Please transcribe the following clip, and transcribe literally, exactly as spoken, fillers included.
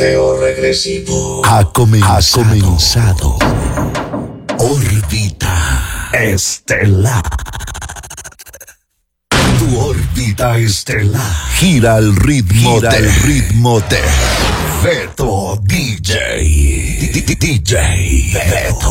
Conteo regresivo ha comenzado. Ha comenzado. Órbita estelar. Tu órbita estelar gira al ritmo gira de el ritmo de Beto D J. D J Beto.